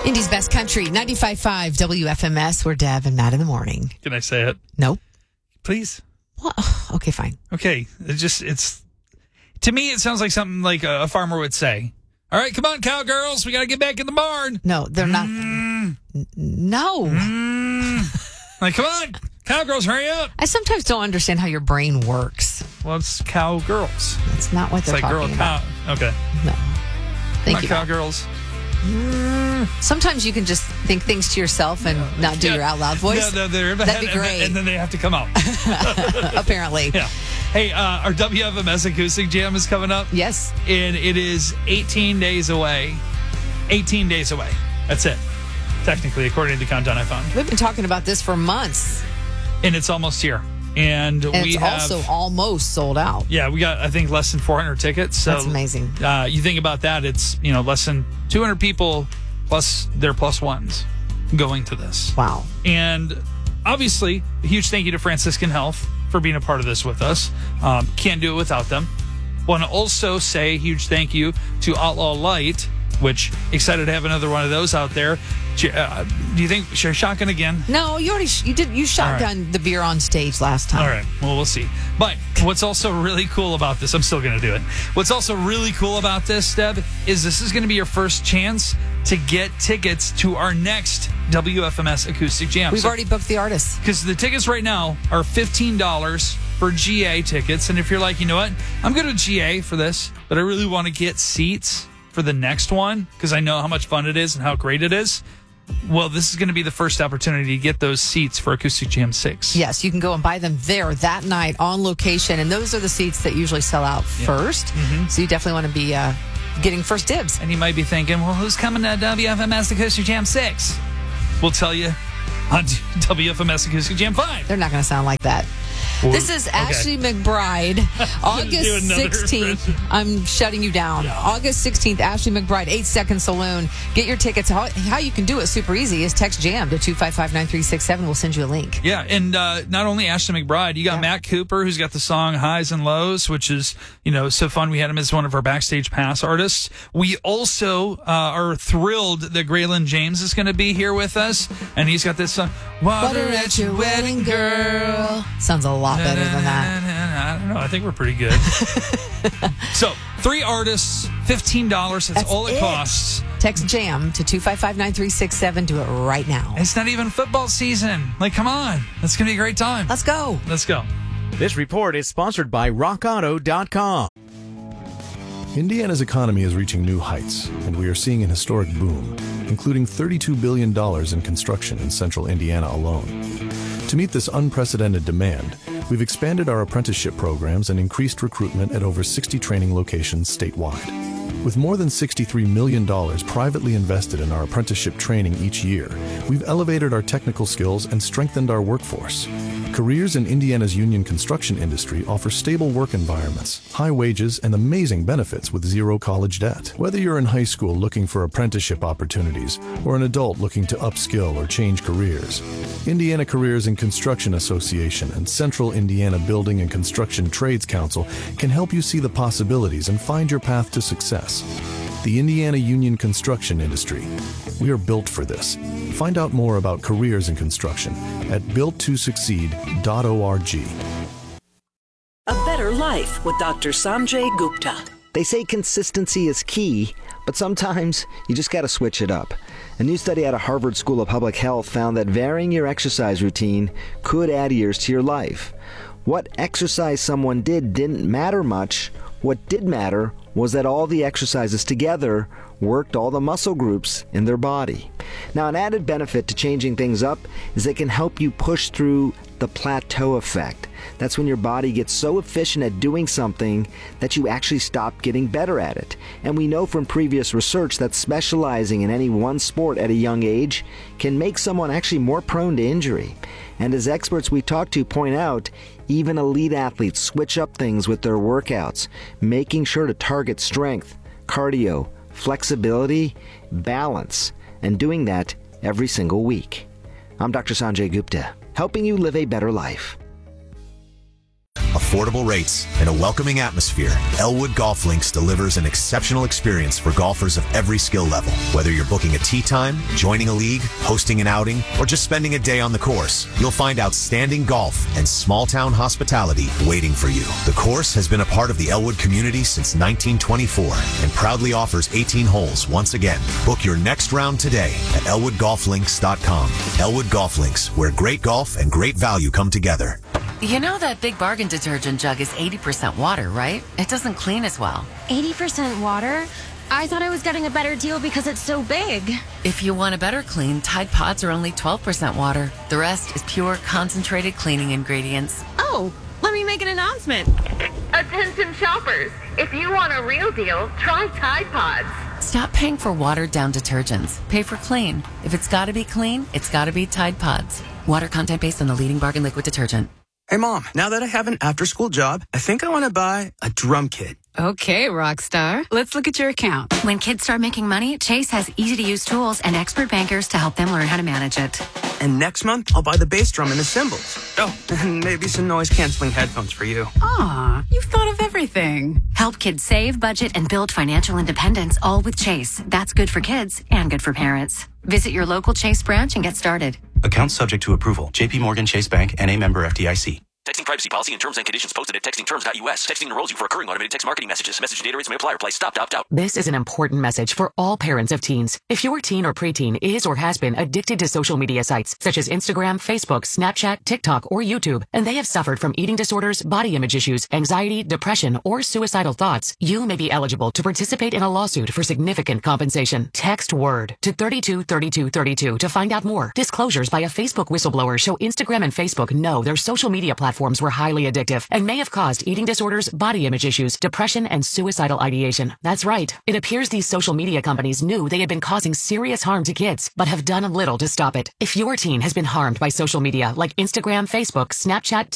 Indy's best country, 95.5 WFMS. We're Deb and Matt in the morning. Can I say it? Nope. Please? Well, okay, fine. Okay. It's to me, it sounds like something like a farmer would say. All right, come on, cowgirls. We got to get back in the barn. No, they're not. No. Like, come on, cowgirls, hurry up. I sometimes don't understand how your brain works. Well, it's cowgirls. That's not what It's they're like talking about. cow. Okay. No. Thank you. Cowgirls. Sometimes you can just think things to yourself and not do your out loud voice. No, that'd be great. And then they have to come out. Apparently. Yeah. Hey, our WFMS Acoustic Jam is coming up. Yes. And it is 18 days away. 18 days away. That's it. Technically, according to the countdown I found. We've been talking about this for months. And it's almost here. And we it's have also almost sold out. Yeah, we got, I think, less than 400 tickets. So, that's amazing. You think about that, it's, less than 200 people plus their plus ones going to this. Wow. And obviously, a huge thank you to Franciscan Health for being a part of this with us. Can't do it without them. Want to also say a huge thank you to Outlaw Light, which excited to have another one of those out there. Do you think should I shotgun again? No, you shotgunned the beer on stage last time. All right. Well, we'll see. But what's also really cool about this, I'm still going to do it. What's also really cool about this, Deb, is this is going to be your first chance to get tickets to our next WFMS Acoustic Jam. We've already booked the artists. Because the tickets right now are $15 for GA tickets. And if you're like, you know what, I'm going to GA for this, but I really want to get seats for the next one because I know how much fun it is and how great it is. Well, this is going to be the first opportunity to get those seats for Acoustic Jam 6. Yes, you can go and buy them there that night on location, and those are the seats that usually sell out first. Mm-hmm. So you definitely want to be getting first dibs. And you might be thinking, well, who's coming to WFMS Acoustic Jam 6? We'll tell you on WFMS Acoustic Jam 5. They're not going to sound like that. This is Ashley McBride, August 16th. I'm shutting you down. Yeah. August 16th, Ashley McBride, 8 Second Saloon. Get your tickets. How you can do it super easy is text JAM to 255-9367. We'll send you a link. Yeah, and not only Ashley McBride, you got Matt Cooper, who's got the song Highs and Lows, which is, so fun. We had him as one of our Backstage Pass artists. We also are thrilled that Graylin James is going to be here with us, and he's got this song, Water at Your Wedding Girl. Sounds a lot better than that. I don't know. I think we're pretty good. So, 3 artists, $15. That's all it costs. Text JAM to 255-9367. Do it right now. It's not even football season. Like, come on. That's going to be a great time. Let's go. Let's go. This report is sponsored by RockAuto.com. Indiana's economy is reaching new heights, and we are seeing an historic boom, including $32 billion in construction in central Indiana alone. To meet this unprecedented demand, we've expanded our apprenticeship programs and increased recruitment at over 60 training locations statewide. With more than $63 million privately invested in our apprenticeship training each year, we've elevated our technical skills and strengthened our workforce. Careers in Indiana's union construction industry offer stable work environments, high wages, and amazing benefits with zero college debt. Whether you're in high school looking for apprenticeship opportunities or an adult looking to upskill or change careers, Indiana Careers in Construction Association and Central Indiana Building and Construction Trades Council can help you see the possibilities and find your path to success. The Indiana Union Construction Industry. We are built for this. Find out more about careers in construction at builttosucceed.org. A Better Life with Dr. Sanjay Gupta. They say consistency is key, but sometimes you just got to switch it up. A new study out of Harvard School of Public Health found that varying your exercise routine could add years to your life. What exercise someone did didn't matter much. What did matter was that all the exercises together worked all the muscle groups in their body. Now, an added benefit to changing things up is it can help you push through the plateau effect. That's when your body gets so efficient at doing something that you actually stop getting better at it. And we know from previous research that specializing in any one sport at a young age can make someone actually more prone to injury. And as experts we talk to point out, even elite athletes switch up things with their workouts, making sure to target strength, cardio, flexibility, balance, and doing that every single week. I'm Dr. Sanjay Gupta, helping you live a better life. A affordable rates, and a welcoming atmosphere, Elwood Golf Links delivers an exceptional experience for golfers of every skill level. Whether you're booking a tee time, joining a league, hosting an outing, or just spending a day on the course, you'll find outstanding golf and small-town hospitality waiting for you. The course has been a part of the Elwood community since 1924 and proudly offers 18 holes once again. Book your next round today at ElwoodGolfLinks.com. Elwood Golf Links, where great golf and great value come together. You know that Big Bargain detergent jug is 80% water, right? It doesn't clean as well. 80% water? I thought I was getting a better deal because it's so big. If you want a better clean, Tide Pods are only 12% water. The rest is pure, concentrated cleaning ingredients. Oh, let me make an announcement. Attention shoppers, if you want a real deal, try Tide Pods. Stop paying for watered-down detergents. Pay for clean. If it's got to be clean, it's got to be Tide Pods. Water content based on the leading bargain liquid detergent. Hey, Mom, now that I have an after-school job, I think I want to buy a drum kit. Okay, Rockstar. Let's look at your account. When kids start making money, Chase has easy-to-use tools and expert bankers to help them learn how to manage it. And next month, I'll buy the bass drum and the cymbals. Oh, and maybe some noise-canceling headphones for you. Aw, you've thought of everything. Help kids save, budget, and build financial independence, all with Chase. That's good for kids and good for parents. Visit your local Chase branch and get started. Account subject to approval. JP Morgan Chase Bank, N.A. member FDIC. Texting privacy policy and terms and conditions posted at textingterms.us. Texting enrolls you for recurring automated text marketing messages. Message data rates may apply. Reply stop to opt out. This is an important message for all parents of teens. If your teen or preteen is or has been addicted to social media sites such as Instagram, Facebook, Snapchat, TikTok, or YouTube, and they have suffered from eating disorders, body image issues, anxiety, depression, or suicidal thoughts, you may be eligible to participate in a lawsuit for significant compensation. Text WORD to 323232 to find out more. Disclosures by a Facebook whistleblower show Instagram and Facebook know their social media platforms were highly addictive and may have caused eating disorders, body image issues, depression, and suicidal ideation. That's right. It appears these social media companies knew they had been causing serious harm to kids, but have done little to stop it. If your teen has been harmed by social media like Instagram, Facebook, Snapchat,